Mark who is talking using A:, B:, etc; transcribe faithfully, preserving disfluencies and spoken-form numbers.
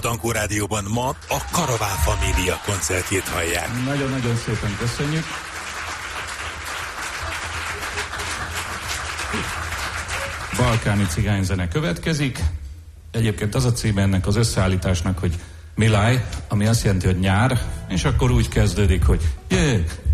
A: Dankó Rádióban ma a Karaván Família koncertjét hallják.
B: Nagyon-nagyon szépen köszönjük. Balkáni cigányzene következik. Egyébként az a címe ennek az összeállításnak, hogy Miláj, ami azt jelenti, hogy nyár, és akkor úgy kezdődik, hogy jé,